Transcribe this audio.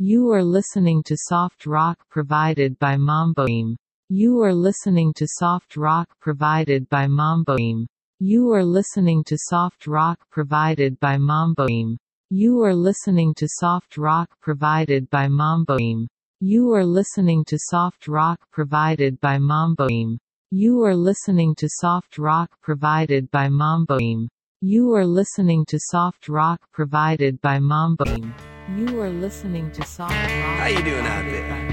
You are listening to soft rock provided by Mamboim. You are listening to soft rock provided by Mamboim. You are listening to soft rock provided by Mamboim. You are listening to soft rock provided by Mamboim. You are listening to soft rock provided by Mamboim. You are listening to soft rock provided by Mamboim. You are listening to soft rock provided by Mamboim. You are listening to soft rock. How you doing out there?